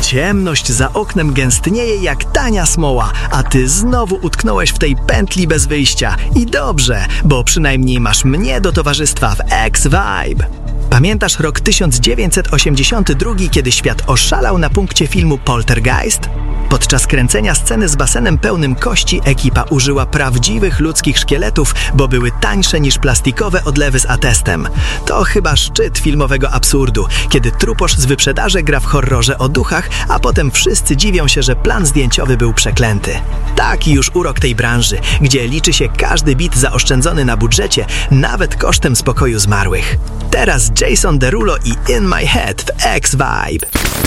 Ciemność za oknem gęstnieje jak tania smoła, a ty znowu utknąłeś w tej pętli bez wyjścia. I dobrze, bo przynajmniej masz mnie do towarzystwa w X-Vibe. Pamiętasz rok 1982, kiedy świat oszalał na punkcie filmu Poltergeist? Podczas kręcenia sceny z basenem pełnym kości ekipa użyła prawdziwych ludzkich szkieletów, bo były tańsze niż plastikowe odlewy z atestem. To chyba szczyt filmowego absurdu, kiedy truposz z wyprzedaży gra w horrorze o duchach, a potem wszyscy dziwią się, że plan zdjęciowy był przeklęty. Taki już urok tej branży, gdzie liczy się każdy bit zaoszczędzony na budżecie, nawet kosztem spokoju zmarłych. Teraz Jason Derulo i In My Head w X-Vibe.